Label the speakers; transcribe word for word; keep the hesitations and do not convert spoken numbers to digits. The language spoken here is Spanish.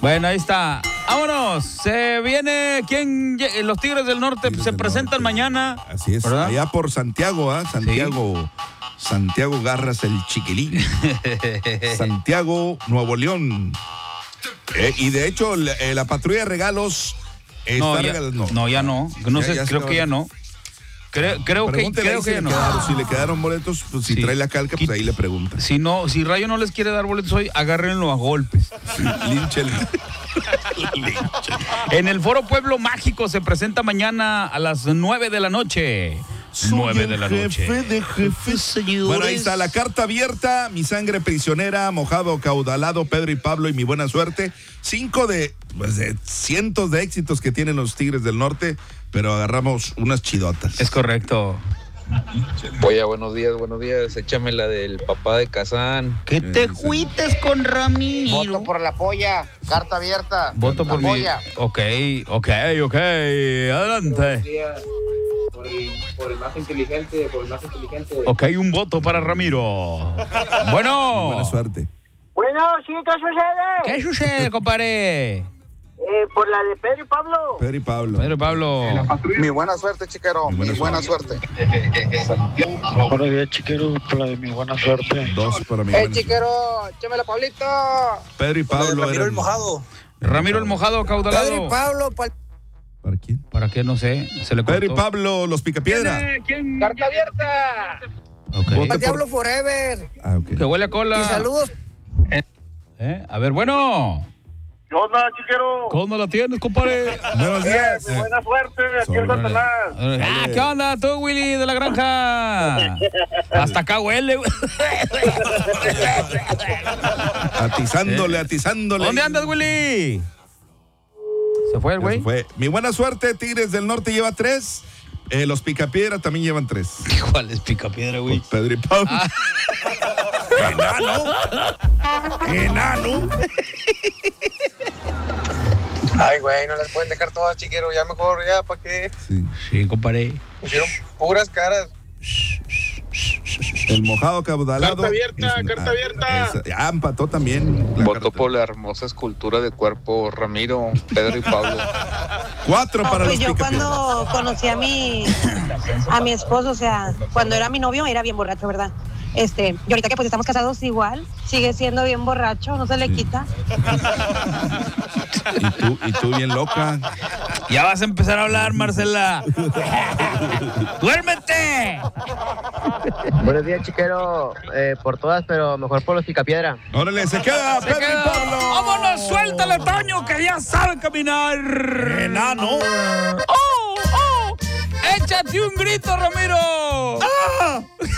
Speaker 1: Bueno, ahí está. Vámonos. Se viene. ¿Quién? Los Tigres del Norte Tigres se del presentan Norte. mañana.
Speaker 2: Así es. ¿Verdad? Allá por Santiago, ¿eh? Santiago. Sí. Santiago Garras, el chiquilín. Santiago, Nuevo León. Eh, y de hecho, la, eh, la patrulla de regalos.
Speaker 1: No ya, no. no, ya no. No ya, sé, ya creo que ya no. Creo, creo que, creo que
Speaker 2: si
Speaker 1: ya no.
Speaker 2: Quedaron, si le quedaron boletos, pues si sí. trae la calca, pues ahí le preguntan.
Speaker 1: Si no, si Rayo no les quiere dar boletos hoy, agárrenlo a golpes.
Speaker 2: Sí, Linchel.
Speaker 1: En el Foro Pueblo Mágico se presenta mañana a las nueve de la noche. nueve de la noche.
Speaker 2: Jefe de jefes, señores. Bueno, ahí está la carta abierta, Mi Sangre Prisionera, Mojado Caudalado, Pedro y Pablo y Mi Buena Suerte. Cinco de, pues, de cientos de éxitos que tienen los Tigres del Norte, pero agarramos unas chidotas.
Speaker 1: Es correcto.
Speaker 3: Oye, buenos días, buenos días. Échame la del papá de Kazán.
Speaker 1: Que te juites con Ramiro.
Speaker 4: Voto por la polla, carta abierta.
Speaker 1: Voto por
Speaker 4: la
Speaker 1: mi
Speaker 4: polla.
Speaker 1: Ok, ok, ok. Adelante.
Speaker 5: Por el, por el más inteligente, por el más inteligente.
Speaker 1: Ok, un voto para Ramiro. Bueno.
Speaker 2: Buena suerte.
Speaker 6: Bueno, sí, ¿qué sucede?
Speaker 1: ¿Qué sucede, compadre?
Speaker 6: Eh, por la de Pedro y Pablo.
Speaker 2: Pedro y Pablo.
Speaker 1: Pedro y Pablo.
Speaker 4: Mi buena suerte, chiquero. Mi buena, mi buena suerte.
Speaker 7: suerte. Buenos días, chiquero. Por la de Mi Buena Suerte.
Speaker 2: Dos para mi
Speaker 4: Eh,
Speaker 2: buena
Speaker 4: chiquero, échamela, Pablito.
Speaker 2: Pedro y Pablo.
Speaker 4: Ramiro
Speaker 2: eran...
Speaker 4: el Mojado.
Speaker 1: Ramiro el Mojado, caudalado.
Speaker 4: Pedro y Pablo. Pal...
Speaker 2: ¿Para quién?
Speaker 1: ¿Para qué? No sé. Se le
Speaker 2: Pedro y Pablo, los Picapiedra.
Speaker 4: ¿Quién, ¿Quién? Carta abierta.
Speaker 1: Okay.
Speaker 4: Al Diablo Forever.
Speaker 2: Ah, okay.
Speaker 1: Que huele a cola.
Speaker 4: Y saludos.
Speaker 1: ¿Eh? A ver, bueno.
Speaker 6: ¿Qué onda, chiquero?
Speaker 1: ¿Cómo la tienes, compadre?
Speaker 2: Buenos días.
Speaker 6: Eh, buena suerte, aquí en Satanás.
Speaker 1: Ah, ¿qué onda tú, Willy, de la granja? Hasta acá huele.
Speaker 2: Atizándole, atizándole.
Speaker 1: ¿Dónde andas, Willy? ¿Se fue el güey?
Speaker 2: Se fue. Mi buena suerte, Tigres del Norte lleva tres. Eh, los Picapiedra también llevan tres.
Speaker 1: ¿Cuál es Picapiedra, güey?
Speaker 2: Pues Pedro y Pablo. Ah. Enano. Enano.
Speaker 4: Ay, güey, no las pueden dejar todas, chiquero. Ya mejor, ya, ¿para qué?
Speaker 2: Sí,
Speaker 1: sí, compadre.
Speaker 4: Pusieron puras caras.
Speaker 2: El Mojado Caudalado.
Speaker 5: Carta abierta, es, carta abierta.
Speaker 2: Es, ya empató también.
Speaker 3: Voto por la hermosa escultura de cuerpo, Ramiro, Pedro y Pablo.
Speaker 2: Cuatro
Speaker 8: no,
Speaker 2: para
Speaker 8: pues
Speaker 2: los
Speaker 8: yo cuando conocí a mi a mi esposo, o sea, cuando era mi novio, era bien borracho, ¿verdad? Este, y ahorita que pues estamos casados igual, sigue siendo bien borracho, no se le sí. quita.
Speaker 2: Y tú, y tú bien loca.
Speaker 1: Ya vas a empezar a hablar, Marcela. ¡Duérmete!
Speaker 9: Buenos días, chiquero. Eh, por todas, pero mejor por los Picapiedra.
Speaker 2: Órale, se queda
Speaker 1: se
Speaker 2: Pedro
Speaker 1: queda.
Speaker 2: y Pablo.
Speaker 1: ¡Vámonos, suéltale, Toño, que ya sabe caminar!
Speaker 2: ¡Enano!
Speaker 1: ¡Oh, oh! ¡Échate un grito, Ramiro! ¡Ah!